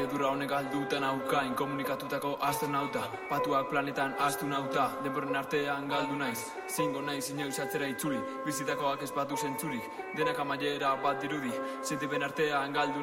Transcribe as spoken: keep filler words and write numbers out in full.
Abiedura honek galduta nauka, inkomunikatutako astronauta. Patuak planetan astu nauta, denboren artean galdu naiz. Zingo naiz inoiz atzera itzuli, bizitakoak ez batu zentzurik. Denak amaiera bat dirudi, sentipen artean galdu